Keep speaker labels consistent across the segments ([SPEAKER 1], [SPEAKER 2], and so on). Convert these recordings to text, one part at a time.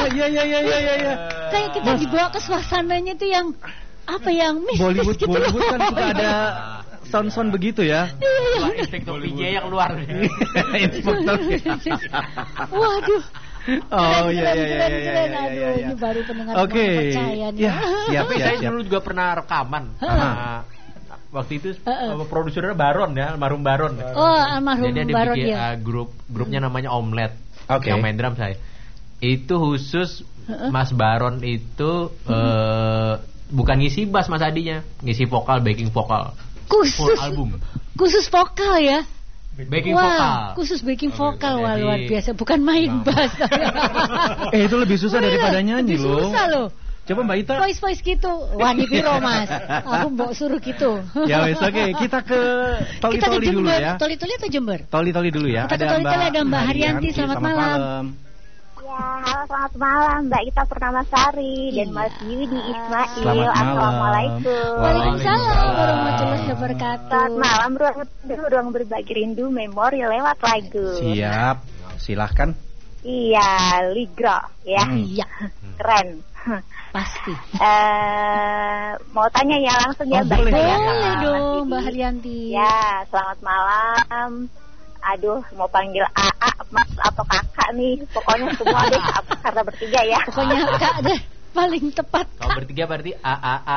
[SPEAKER 1] Iya.
[SPEAKER 2] Kayak kita dibawa ke suasananya tuh yang apa yang mistis gitu.
[SPEAKER 1] Bollywood kan suka ada sound begitu ya.
[SPEAKER 2] Iya.
[SPEAKER 3] Inspektur PJ yang keluar.
[SPEAKER 1] Inspektur.
[SPEAKER 2] Waduh.
[SPEAKER 1] Oh iya.
[SPEAKER 2] Aduh, ini baru pendengar percaya nih.
[SPEAKER 1] Siap.
[SPEAKER 3] Tapi saya dulu juga pernah rekaman. Waktu itu produsernya Baron ya, almarhum Baron.
[SPEAKER 2] Oh, almarhum
[SPEAKER 3] Jadi dia
[SPEAKER 2] Baron
[SPEAKER 3] bikin
[SPEAKER 2] ya.
[SPEAKER 3] grupnya namanya Omelet.
[SPEAKER 1] Oke.
[SPEAKER 3] Yang main drum saya. Itu khusus Mas Baron itu bukan ngisi bass Mas Adinya, ngisi vokal, backing vokal. Full album.
[SPEAKER 2] Khusus vokal ya.
[SPEAKER 3] Backing vokal.
[SPEAKER 2] Khusus backing vokal. Wah, luar biasa. Bukan main bass.
[SPEAKER 1] Itu lebih susah daripada nyanyi loh.
[SPEAKER 2] Susah loh.
[SPEAKER 1] Coba Mbak Ita.
[SPEAKER 2] Voice gitu. Wah, ini piro Mas. Aku mau suruh gitu.
[SPEAKER 1] Ya wes, oke. Kita ke Toli-Toli dulu ya.
[SPEAKER 2] Toli-Toli atau Jember?
[SPEAKER 1] Toli-Toli dulu ya.
[SPEAKER 2] Kita ke Toli-Toli ada Mbak Haryanti. Selamat malam.
[SPEAKER 4] Ya, halo, selamat malam Mbak Ita Purnamasari dan Mas Yudi Ismail.
[SPEAKER 1] Selamat malam.
[SPEAKER 4] Assalamualaikum.
[SPEAKER 2] Waalaikumsalam warahmatullahi wabarakatuh.
[SPEAKER 4] Selamat malam, ruang berbagi rindu memori lewat lagu.
[SPEAKER 1] Siap. Silahkan.
[SPEAKER 4] Iya, Ligro ya.
[SPEAKER 2] Iya.
[SPEAKER 4] Keren.
[SPEAKER 2] Pasti.
[SPEAKER 4] Mau tanya ya langsung ya Mbak.
[SPEAKER 2] Boleh dong Mbak Haryanti.
[SPEAKER 4] Ya, selamat malam. Aduh, mau panggil AA, Mas atau Kakak nih. Pokoknya semua deh karena bertiga ya.
[SPEAKER 2] Pokoknya Kak deh paling tepat.
[SPEAKER 3] Kalau bertiga berarti AAA.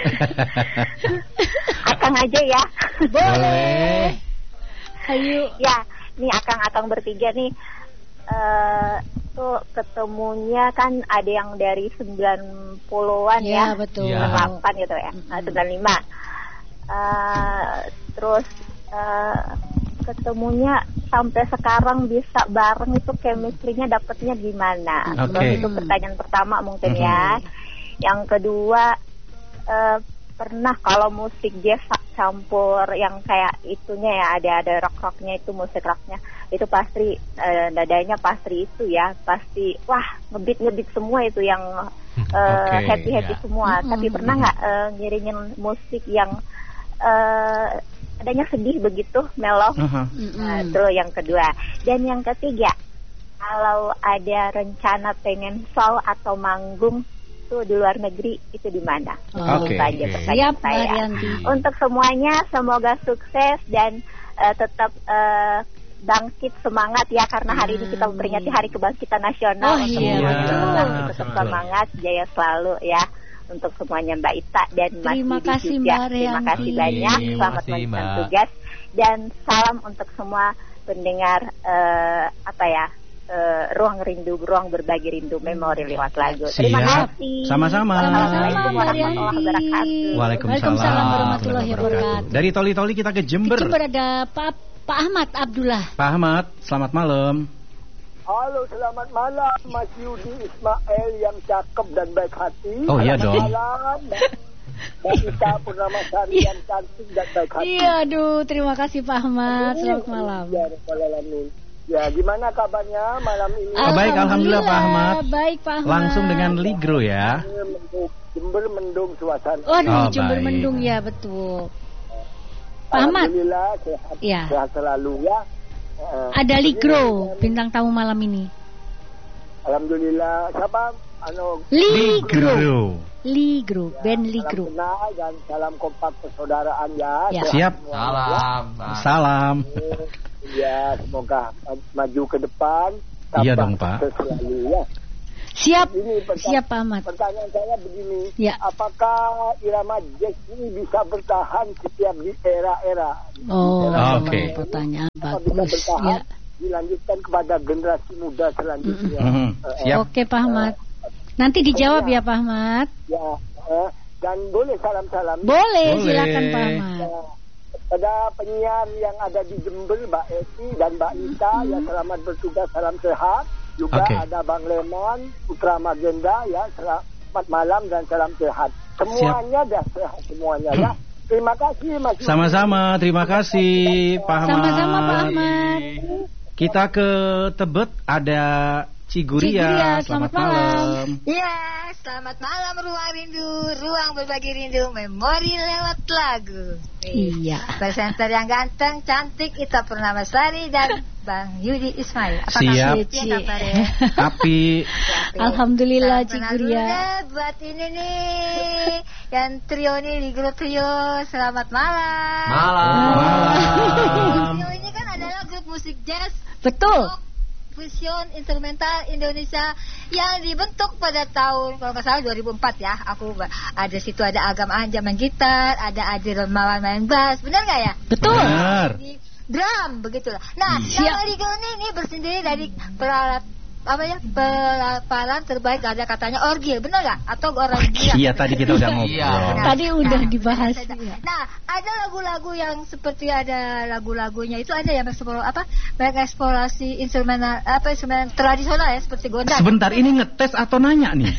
[SPEAKER 4] Akang aja ya.
[SPEAKER 2] Boleh. Ayo.
[SPEAKER 4] Ya, nih akang bertiga nih. Tuh ketemunya kan ada yang dari 90-an ya.
[SPEAKER 2] Betul.
[SPEAKER 4] 98 gitu ya. 95. Terus ketemunya sampai sekarang bisa bareng itu chemistry-nya dapetnya gimana?
[SPEAKER 1] Okay.
[SPEAKER 4] Itu pertanyaan pertama mungkin ya. Yang kedua, pernah kalau musik jazz campur yang kayak itunya ya, ada rock-rocknya itu, musik rocknya itu pasti dadanya pasti itu ya, pasti wah ngebeat semua itu yang happy semua. Tapi pernah nggak ngiringin musik yang adanya sedih begitu, mellow? Itu yang kedua. Dan yang ketiga, kalau ada rencana pengen show atau manggung tuh di luar negeri, itu di mana?
[SPEAKER 1] Oke.
[SPEAKER 4] Siap, Marianti. Untuk semuanya semoga sukses dan tetap bangkit semangat ya, karena hari ini kita memperingati Hari Kebangkitan Nasional. Tetap semangat, jaya selalu ya. Untuk semuanya Mbak Ita dan Mas
[SPEAKER 2] Terima
[SPEAKER 4] Didi
[SPEAKER 2] kasih
[SPEAKER 4] juga.
[SPEAKER 2] Mbak
[SPEAKER 4] Terima kasih banyak. Selamat melanjutkan tugas dan salam untuk semua pendengar ruang rindu, ruang berbagi rindu memori lewat lagu. Terima kasih.
[SPEAKER 1] Sama-sama.
[SPEAKER 2] Assalamualaikum warahmatullahi wabarakatuh.
[SPEAKER 1] Waalaikumsalam warahmatullahi wabarakatuh. Dari Toli-Toli kita ke Jember.
[SPEAKER 2] Ke Jember ada Pak Ahmad Abdullah.
[SPEAKER 1] Pak Ahmad, selamat malam.
[SPEAKER 5] Halo, selamat malam Mas Yudi Ismail yang cakep dan baik hati.
[SPEAKER 1] Oh iya dong.
[SPEAKER 5] Malam Mbak Ita Purnamasari yang cantik dan baik hati.
[SPEAKER 2] Iya, aduh, terima kasih Pak Ahmad. Selamat malam.
[SPEAKER 5] Ya, gimana kabarnya malam ini?
[SPEAKER 1] Baik, alhamdulillah Pak Ahmad.
[SPEAKER 2] Baik Pak Ahmad.
[SPEAKER 1] Langsung dengan Ligro ya.
[SPEAKER 5] Jember mendung suasana.
[SPEAKER 2] Waduh, Jember mendung ya, betul. Pak Ahmad.
[SPEAKER 5] Alhamdulillah sehat,
[SPEAKER 2] ya.
[SPEAKER 5] Sehat selalu ya.
[SPEAKER 2] Ada Ligro bintang tamu malam ini.
[SPEAKER 5] Alhamdulillah. Siapa?
[SPEAKER 1] Ligro.
[SPEAKER 2] Band Ligro.
[SPEAKER 5] Salam kenal dan salam kompak persaudaraan ya.
[SPEAKER 1] Siap. Salam.
[SPEAKER 5] Ya, semoga maju ke depan.
[SPEAKER 1] Iya dong Pak.
[SPEAKER 5] Selalu ya.
[SPEAKER 2] Siap. Siap Pak Ahmad.
[SPEAKER 5] Pertanyaan saya begini.
[SPEAKER 2] Ya.
[SPEAKER 5] Apakah irama jazz ini bisa bertahan setiap di era-era?
[SPEAKER 1] Oke.
[SPEAKER 2] Pertanyaan bagus.
[SPEAKER 5] Bisa bertahan,
[SPEAKER 2] Ya.
[SPEAKER 5] dilanjutkan kepada generasi muda selanjutnya.
[SPEAKER 1] Siap.
[SPEAKER 2] Oke Pak Ahmad. Nanti dijawab ya Pak Ahmad.
[SPEAKER 5] Ya. Dan boleh salam-salam.
[SPEAKER 2] Boleh. Silakan Pak Ahmad.
[SPEAKER 5] Pada penyiar yang ada di Jember, Mbak Eti dan Mbak Ita, ya selamat bertugas, salam sehat. Juga ada Bang Lemon, Putra Magenda, ya selamat malam dan salam sehat. Semuanya dah sehat semuanya ya. Terima kasih Mas.
[SPEAKER 1] Sama-sama, terima kasih Pak Ahmad.
[SPEAKER 2] Sama-sama Pak Ahmad.
[SPEAKER 1] Kita ke Tebet ada Ciguria. Selamat malam.
[SPEAKER 6] Ya, selamat malam ruang rindu, ruang berbagi rindu, memori lewat lagu.
[SPEAKER 2] Iya.
[SPEAKER 6] Presenter yang ganteng, cantik, Ita Purnamasari dan Bang Yudi Ismail. Apa
[SPEAKER 1] Siap.
[SPEAKER 6] kabarnya?
[SPEAKER 1] Tapi
[SPEAKER 2] Alhamdulillah Cik Guria.
[SPEAKER 6] Buat ini nih yang trio nih di grup trio, selamat malam.
[SPEAKER 3] Malam.
[SPEAKER 6] Trio ini kan adalah grup musik jazz.
[SPEAKER 2] Betul.
[SPEAKER 6] Fusion instrumental Indonesia yang dibentuk pada tahun kalau nggak salah 2004 ya. Aku ada situ ada Agam Anja main gitar, ada Adi Romawan main bass, benar nggak ya?
[SPEAKER 2] Betul.
[SPEAKER 1] Benar.
[SPEAKER 6] Drum begitulah. Nah, nama Ligo ini bersendiri dari pelaparan terbaik ada katanya orgil, benar nggak? Atau orang gila?
[SPEAKER 1] Iya, tadi kita udah ngobrol.
[SPEAKER 3] Iya.
[SPEAKER 2] Tadi udah dibahas.
[SPEAKER 6] Nah, ada lagu-lagu yang seperti ada lagu-lagunya itu ada yang mengeksplorasi instrumen tradisional ya seperti gondang.
[SPEAKER 1] Sebentar, ini ngetes atau nanya nih?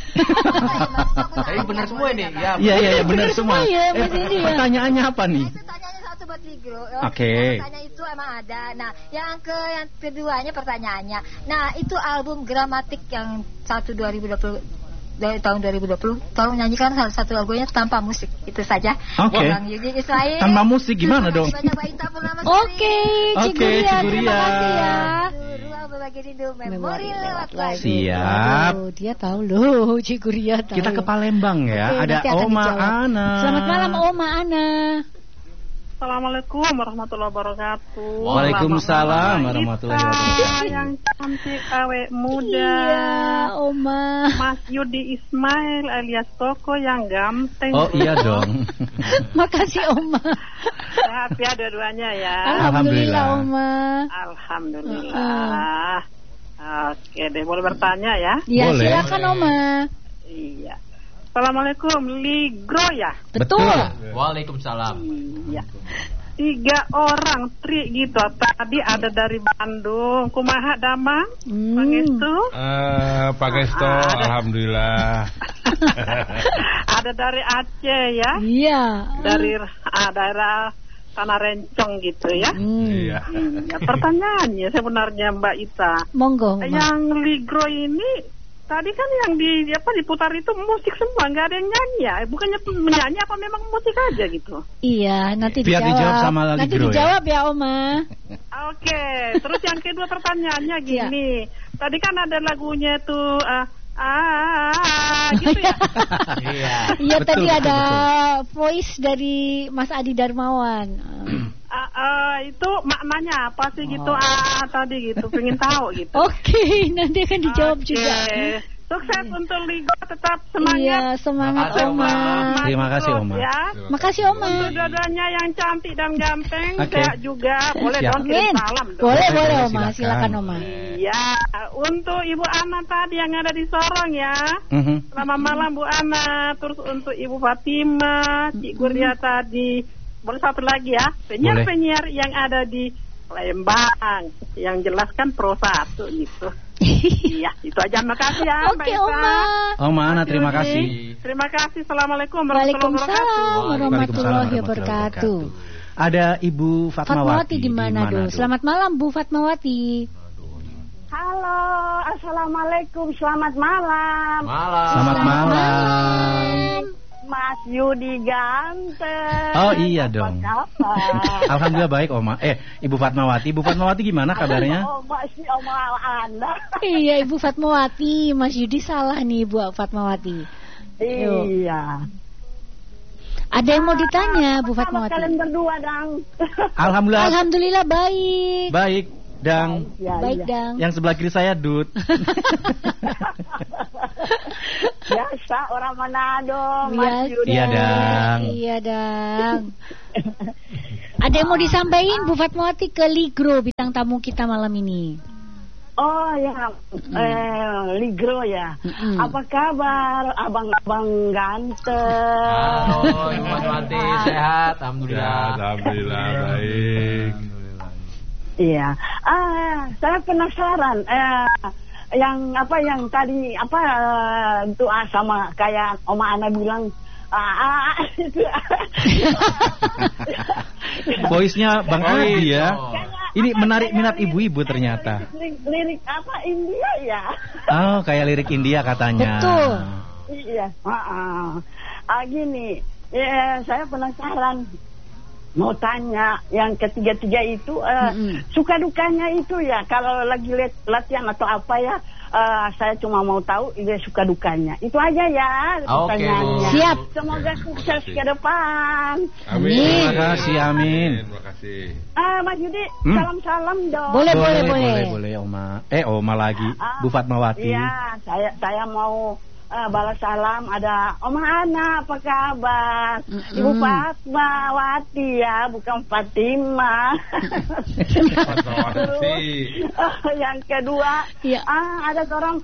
[SPEAKER 3] Tapi benar semua ini.
[SPEAKER 1] Iya, benar semua.
[SPEAKER 2] Iya, ini ya.
[SPEAKER 1] Pertanyaannya apa nih?
[SPEAKER 6] Pertanyaannya satu buat Ligro.
[SPEAKER 1] Oke.
[SPEAKER 6] Pertanyaan itu emang ada. Nah, yang keduanya pertanyaannya. Nah, itu album Gramatik yang 2020 dari tahun 2020. Tolong nyanyikan salah satu lagunya tanpa musik. Itu saja.
[SPEAKER 1] Oke.
[SPEAKER 6] Bang Yudi Israel.
[SPEAKER 1] Tanpa musik gimana dong?
[SPEAKER 2] Oke, Cik Guria, terima kasih ya.
[SPEAKER 6] Ruang berbagi rindu, memori lewat lagu.
[SPEAKER 1] Siap.
[SPEAKER 2] Oh, dia tahu loh, Cik Guria tahu.
[SPEAKER 1] Kita ke Palembang ya.
[SPEAKER 2] Oke,
[SPEAKER 1] Ada
[SPEAKER 2] nanti akan
[SPEAKER 1] Oma
[SPEAKER 2] dijawab.
[SPEAKER 1] Ana.
[SPEAKER 2] Selamat malam Oma Ana.
[SPEAKER 7] Assalamualaikum warahmatullahi wabarakatuh.
[SPEAKER 1] Waalaikumsalam warahmatullahi wabarakatuh.
[SPEAKER 7] Yang cantik awet muda.
[SPEAKER 2] Iya, Oma.
[SPEAKER 7] Mas Yudi Ismail alias Koko yang ganteng.
[SPEAKER 1] Oh iya dong.
[SPEAKER 2] Makasih Oma.
[SPEAKER 7] Sehat ya dua-duanya ya.
[SPEAKER 2] Alhamdulillah Oma.
[SPEAKER 7] Alhamdulillah. Oke deh, boleh bertanya ya?
[SPEAKER 2] Ya,
[SPEAKER 1] Boleh.
[SPEAKER 2] silakan Oma.
[SPEAKER 7] Iya. Assalamualaikum, Ligro ya?
[SPEAKER 2] Betul.
[SPEAKER 3] Waalaikumsalam.
[SPEAKER 7] Iya. 3 orang tri gitu. Tadi ada dari Bandung, kumaha Damang, Pangestu.
[SPEAKER 8] Pak Gesto, alhamdulillah.
[SPEAKER 7] Ada dari Aceh ya.
[SPEAKER 2] Iya.
[SPEAKER 7] Dari daerah Tanah Rencong gitu ya.
[SPEAKER 8] Iya.
[SPEAKER 7] Ya, pertanyaannya sebenarnya Mbak Ita.
[SPEAKER 2] Monggo. Oma.
[SPEAKER 7] Yang Ligro ini tadi kan yang diputar itu musik semua, nggak ada yang nyanyi ya? Bukannya menyanyi apa memang musik aja gitu?
[SPEAKER 2] Iya, nanti
[SPEAKER 1] Biar dijawab sama Ligro
[SPEAKER 2] nanti dijawab ya Oma.
[SPEAKER 7] Oke, terus yang kedua pertanyaannya gini. Tadi kan ada lagunya tuh gitu ya.
[SPEAKER 3] Iya.
[SPEAKER 2] Iya,
[SPEAKER 1] Betul,
[SPEAKER 2] tadi
[SPEAKER 1] betul,
[SPEAKER 2] ada voice dari Mas Adi Darmawan.
[SPEAKER 7] Itu maknanya apa sih gitu? Tadi gitu, pengen tahu gitu.
[SPEAKER 2] Oke, nanti akan dijawab
[SPEAKER 7] Oke.
[SPEAKER 2] juga.
[SPEAKER 7] Sukses untuk Ligo, tetap semangat.
[SPEAKER 2] Iya, semangat
[SPEAKER 3] Makasih,
[SPEAKER 2] Oma.
[SPEAKER 1] Terima kasih, Oma.
[SPEAKER 7] Ya.
[SPEAKER 2] Makasih Oma.
[SPEAKER 7] Untuk dua-duanya yang cantik dan ganteng,
[SPEAKER 1] Oke.
[SPEAKER 7] sehat juga. Boleh
[SPEAKER 1] Siap.
[SPEAKER 7] dong kirim
[SPEAKER 2] Amin.
[SPEAKER 7] salam dong.
[SPEAKER 2] Boleh Oma,
[SPEAKER 1] Silakan.
[SPEAKER 2] silakan Oma.
[SPEAKER 7] Iya, untuk Ibu Ana tadi yang ada di Sorong ya. Selamat malam Bu Ana. Terus untuk Ibu Fatima, Cik Guria tadi. Boleh satu lagi ya. Penyiar-penyiar yang ada di Lembang. Yang jelaskan Pro 1 gitu. Iya, itu aja. Makasih ya.
[SPEAKER 2] Oke
[SPEAKER 7] Mbak Ita.
[SPEAKER 2] Oma.
[SPEAKER 1] Oma Ana, terima kasih.
[SPEAKER 7] Terima kasih. Assalamualaikum warahmatullahi
[SPEAKER 2] Waalaikumsalam
[SPEAKER 7] wabarakatuh.
[SPEAKER 2] warahmatullahi wabarakatuh.
[SPEAKER 1] Ada Ibu
[SPEAKER 2] Fatmawati di mana
[SPEAKER 1] Dul?
[SPEAKER 2] Dul? Selamat malam Bu Fatmawati.
[SPEAKER 9] Halo, assalamualaikum, selamat malam.
[SPEAKER 1] Selamat malam.
[SPEAKER 9] Mas Yudi ganteng.
[SPEAKER 1] Oh iya dong.
[SPEAKER 9] Apa kabar?
[SPEAKER 1] Alhamdulillah baik Oma. Ibu Fatmawati. Ibu Fatmawati gimana kabarnya?
[SPEAKER 9] Oh, masih Oma Anda.
[SPEAKER 2] Iya Ibu Fatmawati. Mas Yudi salah nih Bu Fatmawati.
[SPEAKER 9] Iya.
[SPEAKER 2] Ada yang mau ditanya Bu Fatmawati?
[SPEAKER 9] Kalian berdua dong.
[SPEAKER 1] Alhamdulillah.
[SPEAKER 2] Alhamdulillah baik.
[SPEAKER 1] Baik. Dang.
[SPEAKER 9] Ya,
[SPEAKER 2] Baik
[SPEAKER 9] iya.
[SPEAKER 2] Dang.
[SPEAKER 1] Yang sebelah kiri saya Dut.
[SPEAKER 9] Biasa orang Manado, Mas
[SPEAKER 2] Biasa.
[SPEAKER 9] Yudi.
[SPEAKER 1] Iya Dang.
[SPEAKER 2] Iya Dang. Ada yang mau disampaikan Bu Fatmawati ke Ligro bintang tamu kita malam ini?
[SPEAKER 9] Oh ya, Ligro ya. Apa kabar abang-abang ganteng?
[SPEAKER 3] Halo, Ibu Fatmawati, sehat, alhamdulillah.
[SPEAKER 8] Alhamdulillah baik.
[SPEAKER 9] Iya. Saya penasaran. Yang tadi doa sama kayak Oma Ana bilang. Itu.
[SPEAKER 1] Voice-nya Bang Adi ya. Ini menarik minat ibu-ibu ternyata.
[SPEAKER 9] Lirik apa India ya?
[SPEAKER 1] Oh, kayak lirik India katanya.
[SPEAKER 2] Betul.
[SPEAKER 9] Iya. Gini, saya penasaran. Mau tanya yang ketiga itu suka dukanya itu ya kalau lagi latihan atau apa ya Saya cuma mau tahu dia suka dukanya. Itu aja ya pertanyaannya.
[SPEAKER 2] Siap.
[SPEAKER 9] Semoga sukses ke depan.
[SPEAKER 8] Amin.
[SPEAKER 1] Terima kasih, amin.
[SPEAKER 8] Terima kasih.
[SPEAKER 9] Mas Yudi, salam-salam dong.
[SPEAKER 2] Boleh,
[SPEAKER 1] Oma. Oma lagi, Bu Fatmawati.
[SPEAKER 9] Iya, saya mau balas salam. Ada Om Hana, apa kabar? Ibu Fatmawati ya, bukan Fatima. Yang kedua, ada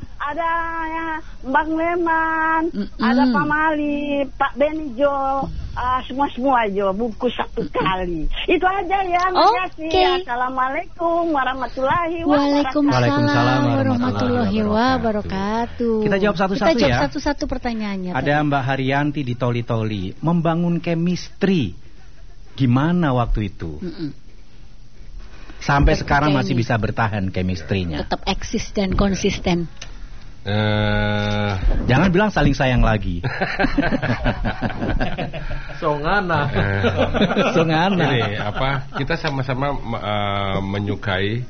[SPEAKER 9] Bang Leman, ada Pak Mali, Pak Benjo, semua Jo, buku satu kali. Itu aja ya, makasih. Assalamualaikum warahmatullahi wabarakatuh.
[SPEAKER 2] Waalaikumsalam warahmatullahi wabarakatuh.
[SPEAKER 1] Kita jawab satu-satu ya.
[SPEAKER 2] Satu-satu pertanyaannya.
[SPEAKER 1] Ada Mbak Haryanti di Toli-Toli. Membangun chemistry gimana waktu itu? Sampai sekarang masih bisa bertahan chemistry-nya.
[SPEAKER 2] Tetap eksis dan konsisten.
[SPEAKER 1] Jangan bilang saling sayang lagi.
[SPEAKER 3] Songana.
[SPEAKER 8] Ini kita sama-sama menyukai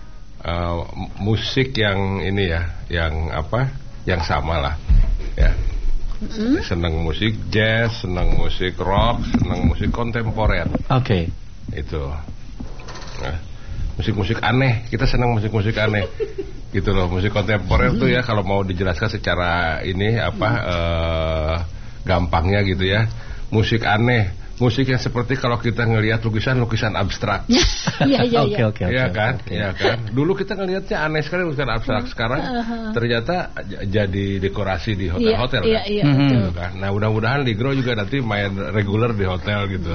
[SPEAKER 8] musik yang ini ya, yang sama lah. Ya. Senang musik jazz, senang musik rock, senang musik kontemporer.
[SPEAKER 1] Oke.
[SPEAKER 8] Itu. Nah, musik-musik aneh, kita senang musik-musik aneh. Gitu loh, musik kontemporer tuh ya kalau mau dijelaskan secara ini gampangnya gitu ya. Musik aneh, musik yang seperti kalau kita ngelihat lukisan abstrak.
[SPEAKER 2] Oke.
[SPEAKER 8] Iya kan? Dulu kita ngelihatnya aneh sekali lukisan abstrak. Sekarang ternyata jadi dekorasi di hotel-hotel kan. Gitu kan. Nah, mudah-mudahan Ligro juga nanti main reguler di hotel gitu.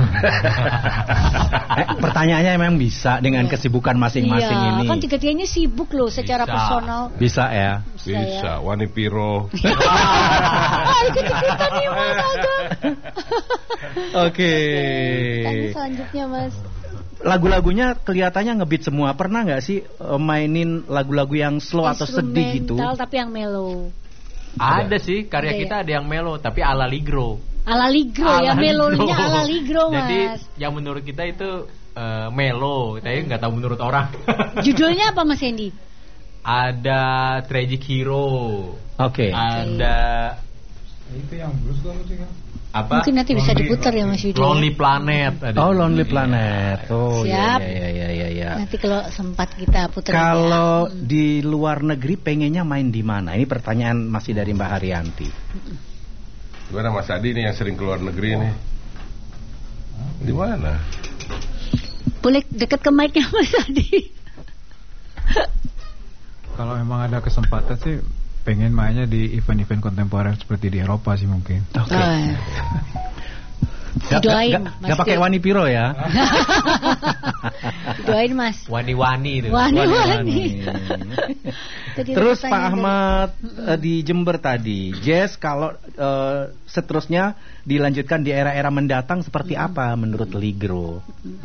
[SPEAKER 1] Pertanyaannya memang bisa dengan kesibukan masing-masing ini.
[SPEAKER 2] Kan tiga-tiganya sibuk loh secara personal.
[SPEAKER 1] Bisa ya.
[SPEAKER 8] Bisa. Wani Piro.
[SPEAKER 2] Ikut-ikutan nih Mas Agam.
[SPEAKER 1] Oke.
[SPEAKER 2] Tanya selanjutnya Mas.
[SPEAKER 1] Lagu-lagunya kelihatannya ngebeat semua. Pernah nggak sih mainin lagu-lagu yang slow atau sedih gitu?
[SPEAKER 2] Instrumental tapi yang mellow.
[SPEAKER 3] Ada sih karya kita ada yang mellow tapi ala Ligro.
[SPEAKER 2] Ala Ligro ya, melodinya ala Ligro Mas.
[SPEAKER 3] Jadi yang menurut kita itu mellow, tapi nggak tahu menurut orang.
[SPEAKER 2] Judulnya apa Mas Hendy?
[SPEAKER 3] Ada Tragic Hero.
[SPEAKER 1] Oke.
[SPEAKER 3] Ada
[SPEAKER 10] itu yang blues kan musiknya.
[SPEAKER 3] Apa?
[SPEAKER 2] Mungkin nanti bisa diputar ya Mas Yudi.
[SPEAKER 3] Lonely Planet.
[SPEAKER 1] Lonely Planet. Oh
[SPEAKER 2] siap.
[SPEAKER 1] Ya.
[SPEAKER 2] Nanti kalau sempat kita putar.
[SPEAKER 1] Kalau di luar negeri pengennya main di mana? Ini pertanyaan masih dari Mbak Haryanti.
[SPEAKER 8] Gimana Mas Adi nih yang sering keluar negeri nih? Di mana?
[SPEAKER 2] Boleh dekat ke mic-nya Mas Adi.
[SPEAKER 10] Kalau memang ada kesempatan sih pengen mainnya di event-event kontemporer seperti di Eropa sih mungkin.
[SPEAKER 1] Oke. Gak pakai Wani Piro ya.
[SPEAKER 2] Doain Mas.
[SPEAKER 3] Wani-wani itu.
[SPEAKER 2] Wani.
[SPEAKER 1] Terus Pak Ahmad di Jember tadi, jazz kalau seterusnya dilanjutkan di era-era mendatang seperti apa menurut Ligro?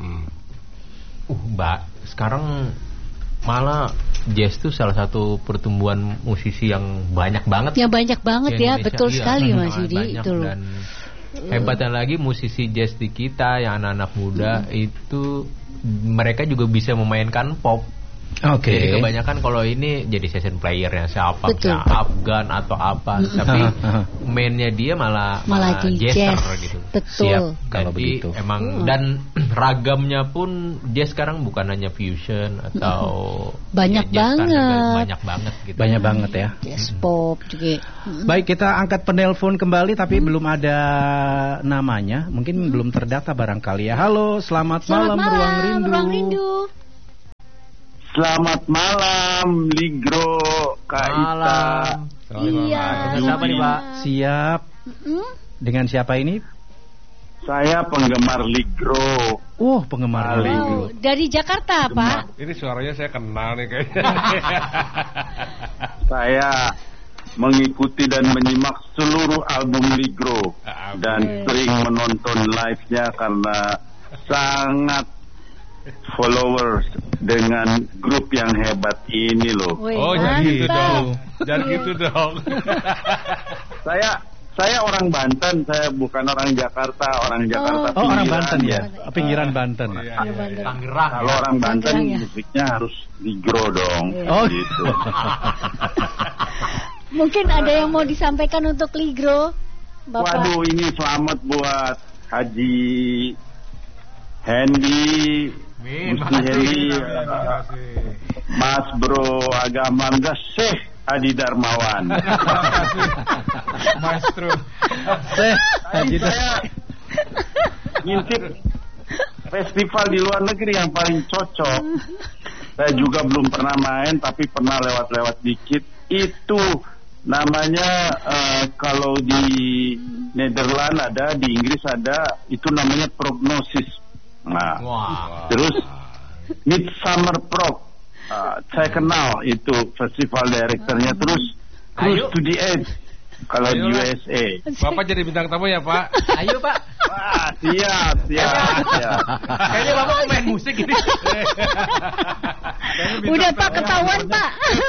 [SPEAKER 3] Mbak, sekarang malah jazz itu salah satu pertumbuhan musisi yang banyak banget.
[SPEAKER 2] Ya banyak banget ya, betul sekali Mas Yudi itu loh.
[SPEAKER 3] Dan hebatnya lagi musisi jazz di kita yang anak-anak muda itu mereka juga bisa memainkan pop.
[SPEAKER 1] Oke.
[SPEAKER 3] Jadi kebanyakan kalau ini jadi session player yang siapa Afgan atau apa, tapi mainnya dia malah jazzer gitu.
[SPEAKER 2] Betul.
[SPEAKER 1] Siap, kalau begitu.
[SPEAKER 3] Emang dan ragamnya pun jazz sekarang bukan hanya fusion atau
[SPEAKER 2] banyak banget.
[SPEAKER 3] Banyak banget gitu.
[SPEAKER 1] Banyak banget ya.
[SPEAKER 2] Jazz pop juga.
[SPEAKER 1] Baik, kita angkat penelpon kembali tapi belum ada namanya. Mungkin belum terdata barangkali ya. Halo, selamat malam Ruang Rindu.
[SPEAKER 11] Selamat malam Ligro Kak Ita.
[SPEAKER 2] Iya.
[SPEAKER 3] Dengan siapa nih Pak?
[SPEAKER 1] Siap. Dengan siapa ini?
[SPEAKER 11] Saya penggemar Ligro.
[SPEAKER 1] Penggemar Ligro.
[SPEAKER 2] Dari Jakarta Pak.
[SPEAKER 8] Ini suaranya saya kenal nih kayaknya.
[SPEAKER 11] Saya mengikuti dan menyimak seluruh album Ligro dan sering menonton live-nya karena sangat followers dengan grup yang hebat ini loh.
[SPEAKER 8] Jangan gitu dong. Jangan gitu dong.
[SPEAKER 11] Saya orang Banten, saya bukan orang Jakarta. Orang Jakarta
[SPEAKER 1] pinggiran. Orang Banten ya, pinggiran Banten.
[SPEAKER 3] Tangerang.
[SPEAKER 11] Kalau orang Banten musiknya harus ligro dong. Gitu.
[SPEAKER 2] Mungkin ada yang mau disampaikan untuk ligro, Bapak?
[SPEAKER 11] Waduh, ini selamat buat Haji Hendy, Gusti Hendy, Mas Bro Agama Syekh Adi Darmawan.
[SPEAKER 10] Maestro.
[SPEAKER 11] Saya ngintip festival di luar negeri yang paling cocok. Saya juga belum pernah main, tapi pernah lewat-lewat dikit. Itu namanya kalau di Nederland ada, di Inggris ada, itu namanya Prognosis. Nah, terus Midsummer Prog. Saya kenal itu festival direkturnya. Terus Cruise to the Edge kalau di USA.
[SPEAKER 8] Bapak jadi bintang tamu ya, Pak?
[SPEAKER 3] Ayo, Pak.
[SPEAKER 11] Siap.
[SPEAKER 3] Kayaknya Bapak mau main musik ini.
[SPEAKER 2] Udah Pak, ketahuan Pak.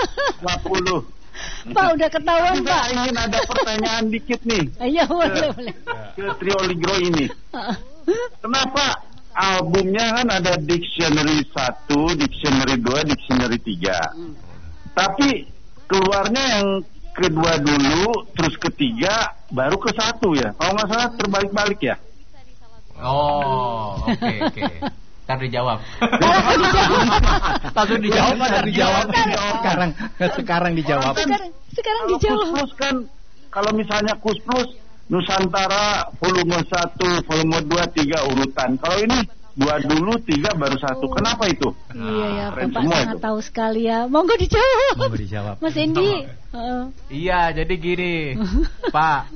[SPEAKER 11] 50.
[SPEAKER 2] Pak, udah ketahuan Pak.
[SPEAKER 11] Saya ingin ada pertanyaan dikit nih.
[SPEAKER 2] Iya, boleh.
[SPEAKER 11] Ke trio Ligro ini. Kenapa albumnya kan ada Dictionary 1, Dictionary 2, Dictionary 3. Tapi keluarnya yang kedua dulu, terus ketiga, baru ke 1 ya. Kalau nggak salah terbalik-balik ya.
[SPEAKER 3] Oh, oke. Ntar dijawab.
[SPEAKER 1] Langsung dijawab. Sekarang dijawab.
[SPEAKER 2] Sekarang dijawab.
[SPEAKER 11] Kus kan, kalau misalnya Kus Plus, Nusantara volume 1, volume 2, 3 urutan. Kalau ini 2 dulu, 3 baru 1. Kenapa itu?
[SPEAKER 2] Iya ya, Bapak sangat tahu sekali ya. Monggo dijawab. Mas Endi.
[SPEAKER 3] Iya, jadi gini, Pak.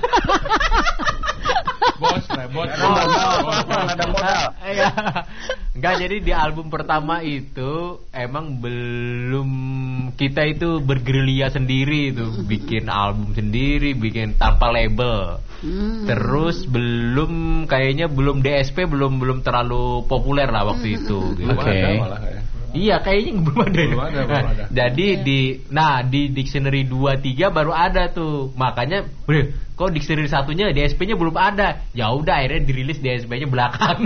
[SPEAKER 8] Bos.
[SPEAKER 11] Ada modal.
[SPEAKER 3] Enggak, jadi di album pertama itu emang belum, kita itu bergerilya sendiri itu, bikin album sendiri, bikin tanpa label. Terus kayaknya belum DSP belum terlalu populer lah waktu itu.
[SPEAKER 8] Oke.
[SPEAKER 3] Iya, kayaknya belum ada.
[SPEAKER 8] Belum ada.
[SPEAKER 3] Jadi di Dictionary 2, 3 baru ada tuh. Makanya, kok Dictionary 1-nya DSP-nya belum ada. Ya udah, akhirnya dirilis DSP-nya belakangan.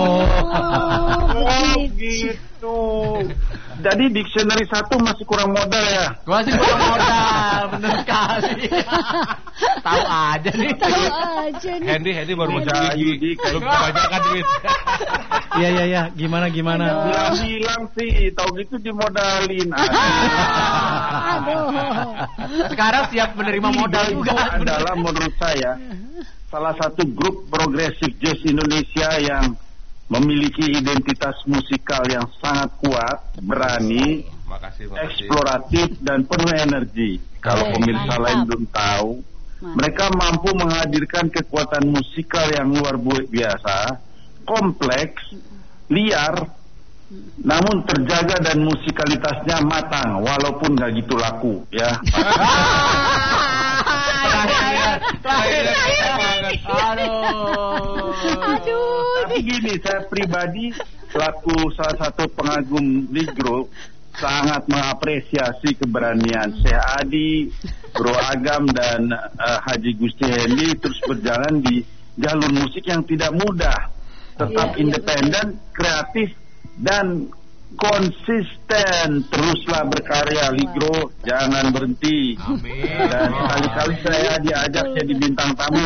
[SPEAKER 11] Gitu. Jadi Dictionary 1 masih kurang modal ya?
[SPEAKER 3] Masih kurang modal, bener sekali. Tahu aja nih.
[SPEAKER 8] Hendy baru mau gigi, belum kebanyakan duit.
[SPEAKER 1] Iya. Gimana?
[SPEAKER 11] Bilang sih, tahu gitu dimodalin.
[SPEAKER 2] Aduh.
[SPEAKER 3] Sekarang siap menerima modal juga.
[SPEAKER 11] Adalah menurut saya salah satu grup progresif jazz Indonesia yang memiliki identitas musikal yang sangat kuat, berani, eksploratif dan penuh energi. Kalau pemirsa lain belum tahu, mereka mampu menghadirkan kekuatan musikal yang luar biasa, kompleks, liar, namun terjaga dan musikalitasnya matang, walaupun gak gitu laku, ya.
[SPEAKER 2] Aduh.
[SPEAKER 11] Tapi gini, saya pribadi selaku salah satu pengagum Ligro sangat mengapresiasi keberanian Syekh Adi, Bro Agam dan Haji Gusti Hendy terus berjalan di jalur musik yang tidak mudah, tetap independen, kreatif dan konsisten. Teruslah berkarya Ligro, jangan berhenti.
[SPEAKER 3] Amin.
[SPEAKER 11] Dan kali-kali saya diajak jadi bintang tamu.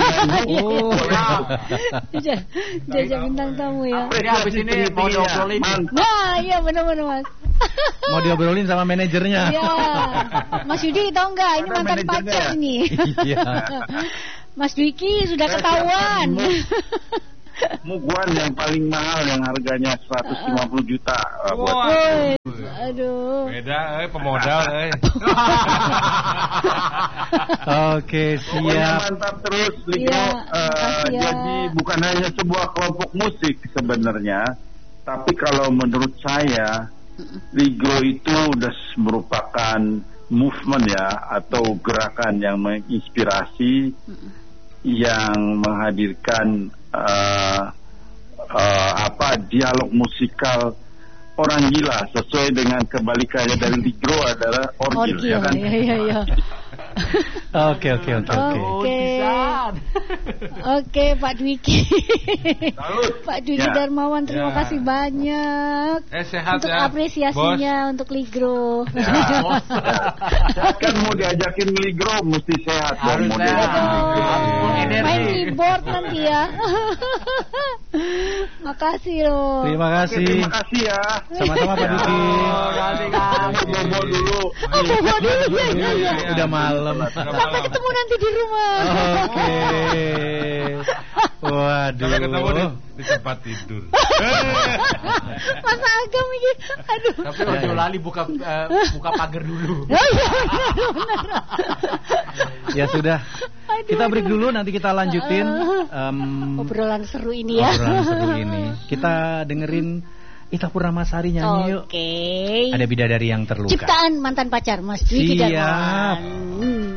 [SPEAKER 2] Jajak bintang tamu ya.
[SPEAKER 3] Jadi habis ini mau diobrolin.
[SPEAKER 2] Nah, iya benar Mas.
[SPEAKER 1] Mau diobrolin sama manajernya.
[SPEAKER 2] Iya. Mas Yudi tahu nggak? Ini mantan pacar ini.
[SPEAKER 1] Iya.
[SPEAKER 2] Mas Dwiki sudah ketahuan.
[SPEAKER 11] Muguan yang paling mahal yang harganya 150 juta buat
[SPEAKER 2] aduh.
[SPEAKER 8] Beda pemodal
[SPEAKER 1] Oke, siap.
[SPEAKER 11] Mantap terus Ligro. Jadi bukan hanya sebuah kelompok musik sebenarnya, tapi kalau menurut saya Ligro itu udah merupakan movement ya, atau gerakan yang menginspirasi, yang menghadirkan dialog musikal orang gila, sesuai dengan kebalikannya dari Ligro adalah orgil. Ya kan?
[SPEAKER 2] Iya.
[SPEAKER 1] Oke.
[SPEAKER 2] Oke, Pak Dwiki. Pak Dwiki Darmawan, terima kasih banyak
[SPEAKER 8] sehat
[SPEAKER 2] untuk
[SPEAKER 8] ya,
[SPEAKER 2] apresiasinya bos. Untuk Ligro.
[SPEAKER 11] Kan mau diajakin Ligro mesti sehat.
[SPEAKER 3] Harus sehat.
[SPEAKER 2] Main keyboard nanti ya. Makasih loh.
[SPEAKER 1] Terima kasih.
[SPEAKER 11] Oke, terima kasih ya.
[SPEAKER 1] Sama-sama Pak Dwiki.
[SPEAKER 11] Bobo dulu.
[SPEAKER 2] Bobo dulu ya.
[SPEAKER 1] Udah malam.
[SPEAKER 2] Sampai ketemu nanti di rumah.
[SPEAKER 1] Oke. Waduh.
[SPEAKER 8] Sampai ketemu di tempat tidur.
[SPEAKER 2] Mas Agam ini. Aduh.
[SPEAKER 3] Tapi ojo lali buka pagar dulu.
[SPEAKER 1] Ya sudah. Kita break dulu, nanti kita lanjutin
[SPEAKER 2] obrolan seru ini ya.
[SPEAKER 1] Obrolan seru ini. Kita dengerin Ita Purnamasari nyanyi yuk.
[SPEAKER 2] Oke.
[SPEAKER 1] Ada Bidadari yang Terluka.
[SPEAKER 2] Ciptaan mantan pacar Mas Dwiki Darmawan.